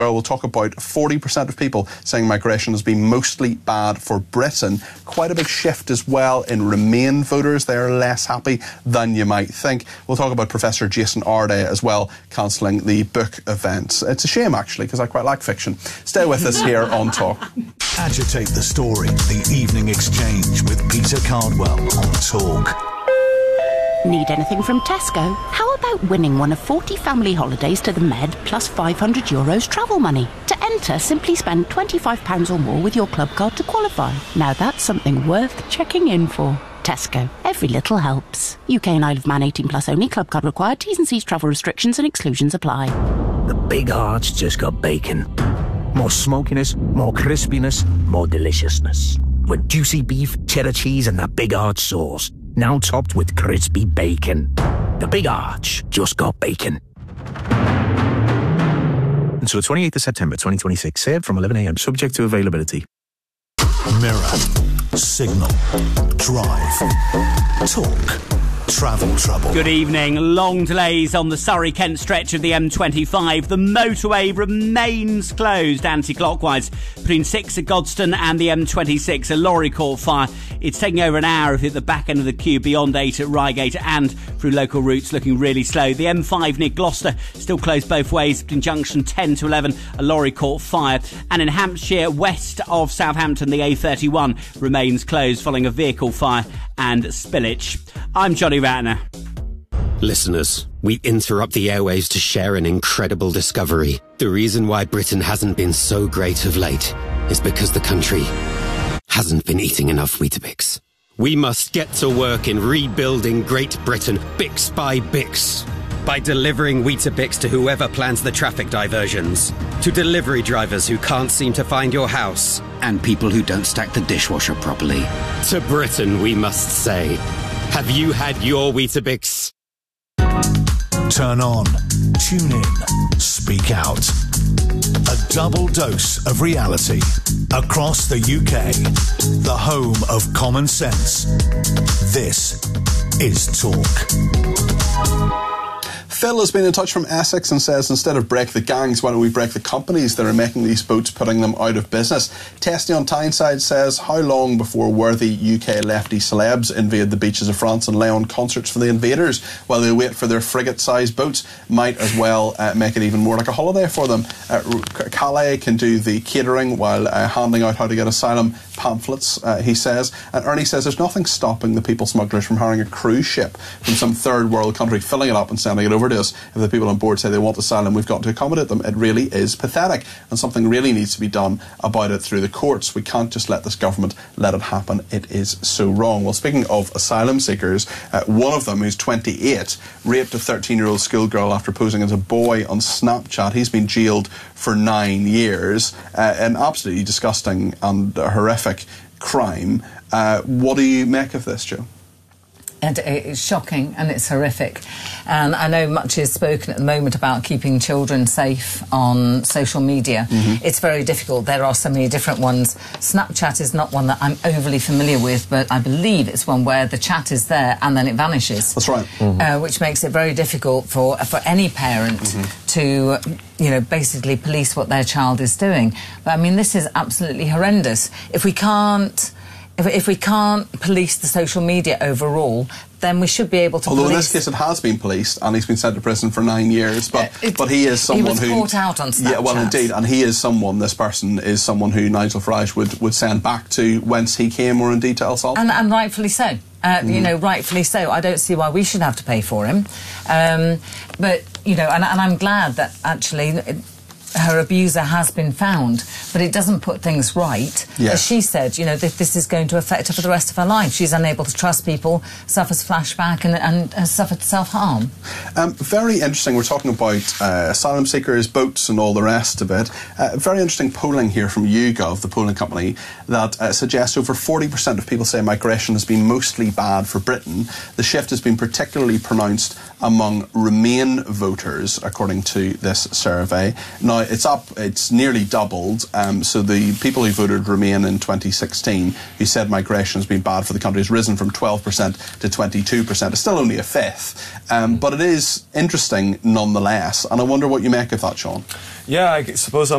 We'll talk about 40% of people saying migration has been mostly bad for Britain. Quite a big shift as well in Remain voters. They are less happy than you might think. We'll talk about Professor Jason Arday as well, cancelling the book events. It's a shame, actually, because I quite like fiction. Stay with us here on Talk. Agitate the story, the evening exchange with Peter Cardwell on Talk. Need anything from Tesco? How about winning one of 40 family holidays to the Med plus €500 travel money? To enter, simply spend £25 or more with your club card to qualify. Now that's something worth checking in for. Tesco. Every little helps. UK and Isle of Man 18 plus only. Club card required. T's and C's, travel restrictions and exclusions apply. The Big Arch just got bacon. More smokiness, more crispiness, more deliciousness. With juicy beef, cheddar cheese and that Big Arch sauce. Now topped with crispy bacon. The Big Arch just got bacon. Until the 28th of September 2026. Served from 11 a.m. Subject to availability. Mirror, Signal, Drive, Talk, Travel Trouble. Good evening. Long delays on the Surrey-Kent stretch of the M25. The motorway remains closed anti-clockwise between 6 at Godstone and the M26. A lorry caught fire. It's taking over an hour at the back end of the queue beyond 8 at Reigate and through local routes looking really slow. The M5 near Gloucester still closed both ways between junction 10 to 11. A lorry caught fire. And in Hampshire, west of Southampton, the A31 remains closed following a vehicle fire and spillage. I'm Johnny Ratner. Listeners, we interrupt the airwaves to share an incredible discovery. The reason why Britain hasn't been so great of late is because the country hasn't been eating enough Weetabix. We must get to work in rebuilding Great Britain, Bix by Bix. By delivering Weetabix to whoever plans the traffic diversions, to delivery drivers who can't seem to find your house, and people who don't stack the dishwasher properly. To Britain, we must say, have you had your Weetabix? Turn on, tune in, speak out. A double dose of reality across the UK. The home of common sense. This is Talk. Phil has been in touch from Essex and says, instead of break the gangs, why don't we break the companies that are making these boats, putting them out of business? Testy on Tyneside says, how long before worthy UK lefty celebs invade the beaches of France and lay on concerts for the invaders while they wait for their frigate-sized boats? Might as well make it even more like a holiday for them. Calais can do the catering while handing out how to get asylum pamphlets, he says. And Ernie says there's nothing stopping the people smugglers from hiring a cruise ship from some third world country, filling it up and sending it over to us. If the people on board say they want asylum, we've got to accommodate them. It really is pathetic, and something really needs to be done about it through the courts. We can't just let this government let it happen. It is so wrong. Well, speaking of asylum seekers, one of them, who's 28, raped a 13-year-old schoolgirl after posing as a boy on Snapchat. He's been jailed for 9 years. An absolutely disgusting and horrific crime. What do you make of this, Joe? And it's shocking and it's horrific. And I know much is spoken at the moment about keeping children safe on social media. Mm-hmm. It's very difficult. There are so many different ones. Snapchat is not one that I'm overly familiar with, but I believe it's one where the chat is there and then it vanishes. That's right. Mm-hmm. Which makes it very difficult for any parent to, basically police what their child is doing. But I mean, this is absolutely horrendous. If we can't police the social media overall, then we should be able to Although in this case it has been policed and he's been sent to prison for 9 years, but he is someone he was caught out on Snapchat. Yeah, well indeed, and this person is someone who Nigel Farage would send back to whence he came, or indeed to El Salvador. And rightfully so. Rightfully so. I don't see why we should have to pay for him. But, and I'm glad that actually her abuser has been found, but it doesn't put things right. Yes. As she said, this is going to affect her for the rest of her life. She's unable to trust people, suffers flashback and has suffered self-harm. Very interesting. We're talking about asylum seekers, boats and all the rest of it. Very interesting polling here from YouGov, the polling company, that suggests over 40% of people say migration has been mostly bad for Britain. The shift has been particularly pronounced among Remain voters, according to this survey. Now, it's up, it's nearly doubled. So the people who voted Remain in 2016, who said migration has been bad for the country, has risen from 12% to 22%. It's still only a fifth, but it is interesting nonetheless. And I wonder what you make of that, Sean. Yeah, I suppose